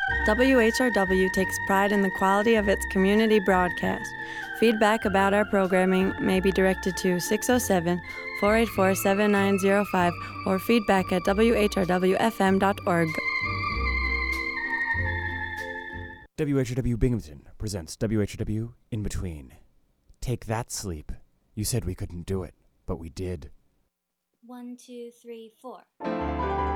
WHRW takes pride in the quality of its community broadcast. Feedback about our programming may be directed to 607-484-7905 or feedback at whrwfm.org. WHRW Binghamton presents WHRW In Between. Take that, Sleep. You said we couldn't do it, but we did. 1, 2, 3, 4.